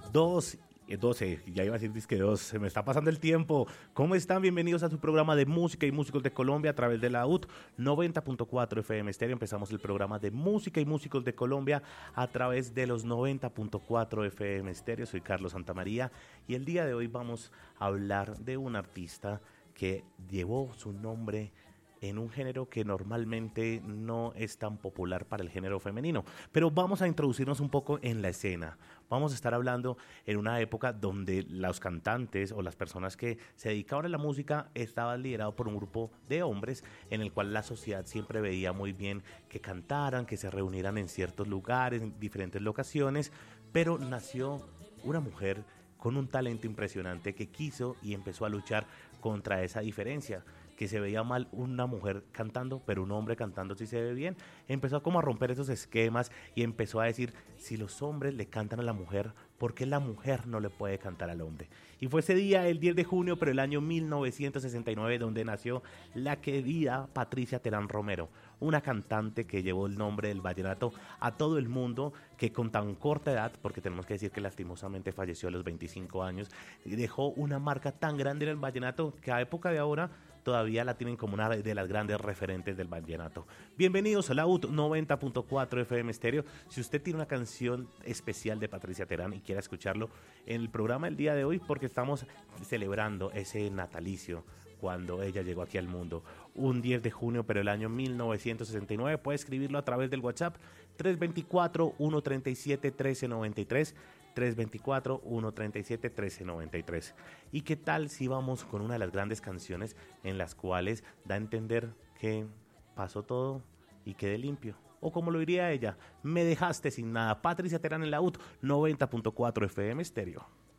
2, 12, ya iba a decir disque 2, se me está pasando el tiempo. ¿Cómo están? Bienvenidos a su programa de música y músicos de Colombia a través de la UT 90.4 FM Estéreo. Empezamos el programa de música y músicos de Colombia a través de los 90.4 FM Estéreo. Soy Carlos Santamaría y el día de hoy vamos a hablar de un artista que llevó su nombre en un género que normalmente no es tan popular para el género femenino. Pero vamos a introducirnos un poco en la escena. Vamos a estar hablando en una época donde los cantantes o las personas que se dedicaban a la música estaban liderados por un grupo de hombres en el cual la sociedad siempre veía muy bien que cantaran, que se reunieran en ciertos lugares, en diferentes locaciones, pero nació una mujer con un talento impresionante que quiso y empezó a luchar contra esa diferencia, que se veía mal una mujer cantando, pero un hombre cantando sí se ve bien. Empezó como a romper esos esquemas y empezó a decir, si los hombres le cantan a la mujer, ¿por qué la mujer no le puede cantar al hombre? Y fue ese día, el 10 de junio, pero el año 1969, donde nació la querida Patricia Terán Romero, una cantante que llevó el nombre del vallenato a todo el mundo, que con tan corta edad, porque tenemos que decir que lastimosamente falleció a los 25 años, dejó una marca tan grande en el vallenato que a época de ahora todavía la tienen como una de las grandes referentes del vallenato. Bienvenidos a la UT 90.4 FM Estéreo. Si usted tiene una canción especial de Patricia Terán y quiere escucharlo en el programa el día de hoy, porque estamos celebrando ese natalicio cuando ella llegó aquí al mundo, un 10 de junio, pero el año 1969, puede escribirlo a través del WhatsApp 324-137-1393, 324-137-1393. ¿Y qué tal si vamos con una de las grandes canciones en las cuales da a entender que pasó todo y quedé limpio? O como lo diría ella, me dejaste sin nada. Patricia Terán en la UT 90.4 FM Estéreo.